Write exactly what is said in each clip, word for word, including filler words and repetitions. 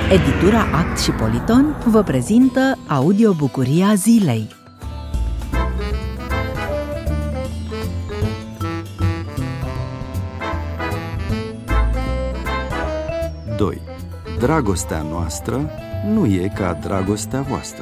Editura Act și Politon vă prezintă audiobucuria zilei. doi. Dragostea noastră nu e ca dragostea voastră.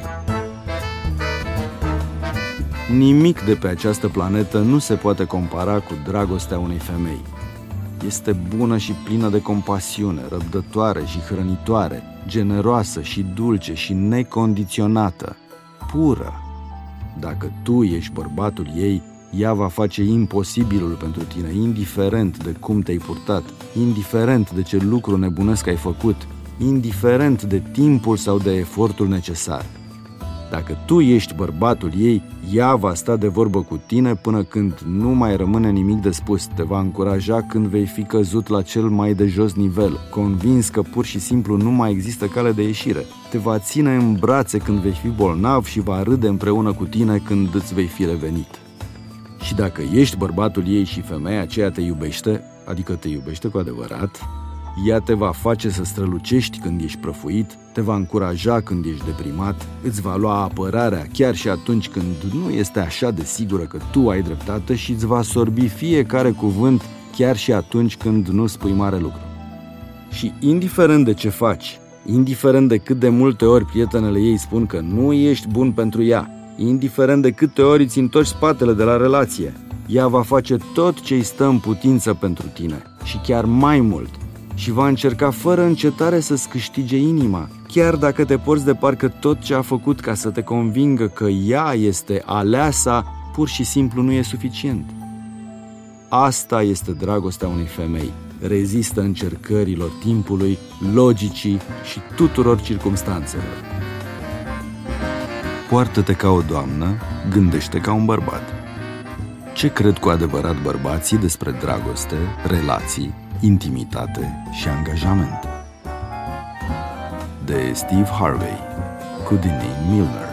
Nimic de pe această planetă nu se poate compara cu dragostea unei femei. Este bună și plină de compasiune, răbdătoare și hrănitoare, generoasă și dulce și necondiționată, pură. Dacă tu ești bărbatul ei, ea va face imposibilul pentru tine, indiferent de cum te-ai purtat, indiferent de ce lucru nebunesc ai făcut, indiferent de timpul sau de efortul necesar. Dacă tu ești bărbatul ei, ea va sta de vorbă cu tine până când nu mai rămâne nimic de spus, te va încuraja când vei fi căzut la cel mai de jos nivel, convins că pur și simplu nu mai există cale de ieșire. Te va ține în brațe când vei fi bolnav și va râde împreună cu tine când îți vei fi revenit. Și dacă ești bărbatul ei și femeia aceea te iubește, adică te iubește cu adevărat, ea te va face să strălucești când ești prăfuit, te va încuraja când ești deprimat, îți va lua apărarea chiar și atunci când nu este așa de sigură că tu ai dreptate și îți va sorbi fiecare cuvânt chiar și atunci când nu spui mare lucru. Și indiferent de ce faci, indiferent de cât de multe ori prietenele ei spun că nu ești bun pentru ea, indiferent de câte ori îți întorci spatele de la relație, ea va face tot ce îi stă în putință pentru tine și chiar mai mult. Și va încerca fără încetare să-ți câștige inima, chiar dacă te porți de parcă tot ce a făcut ca să te convingă că ea este aleasa, pur și simplu nu e suficient. Asta este dragostea unei femei. Rezistă încercărilor timpului, logicii și tuturor circumstanțelor. Poartă-te ca o doamnă, gândește ca un bărbat. Ce cred cu adevărat bărbații despre dragoste, relații, intimitate și angajament? De Steve Harvey, cu Denise Miller.